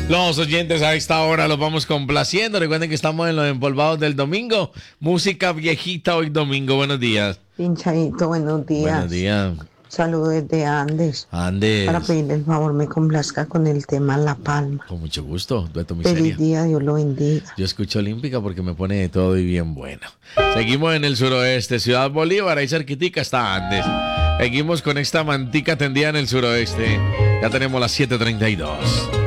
Los oyentes a esta hora los vamos complaciendo. Recuerden que estamos en los empolvados del domingo. Música viejita hoy domingo. Buenos días. Pinchadito, buenos días. Buenos días. Saludos desde Andes. Andes. Para pedirle el favor, me complazca con el tema La Palma. Con mucho gusto. Dueto Miseria. Feliz día, Dios lo bendiga. Yo escucho Olímpica porque me pone de todo y bien bueno. Seguimos en el suroeste, Ciudad Bolívar, ahí cerquitica está Andes. Seguimos con esta mantica tendida en el suroeste. Ya tenemos las 7:32.